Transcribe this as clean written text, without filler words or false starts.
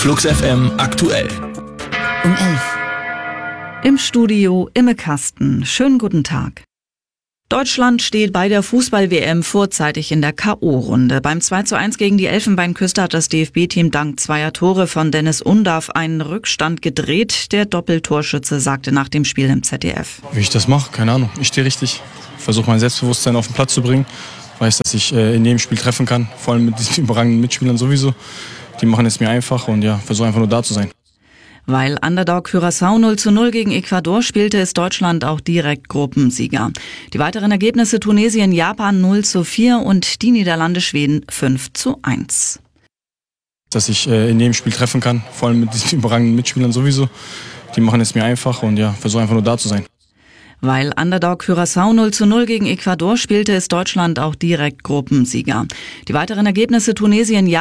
Flux FM aktuell. Um 11. Im Studio Imme Kasten. Schönen guten Tag. Deutschland steht bei der Fußball-WM vorzeitig in der K.O.-Runde. Beim 2:1 gegen die Elfenbeinküste hat das DFB-Team dank zweier Tore von Dennis Undav einen Rückstand gedreht. Der Doppeltorschütze sagte nach dem Spiel im ZDF. Wie ich das mache, keine Ahnung. Ich stehe richtig. Versuche mein Selbstbewusstsein auf den Platz zu bringen. Weiß, dass ich in jedem Spiel treffen kann. Vor allem mit diesen überragenden Mitspielern sowieso. Die machen es mir einfach und ja, versuche einfach nur da zu sein. Weil Underdog Curaçao 0:0 gegen Ecuador spielte, ist Deutschland auch direkt Gruppensieger. Die weiteren Ergebnisse: Tunesien, Japan 0:4 und die Niederlande, Schweden 5:1. Dass ich in jedem Spiel treffen kann, vor allem mit diesen überragenden Mitspielern sowieso. Die machen es mir einfach und ja, versuche einfach nur da zu sein. Weil Underdog Curaçao 0:0 gegen Ecuador spielte, ist Deutschland auch direkt Gruppensieger. Die weiteren Ergebnisse: Tunesien,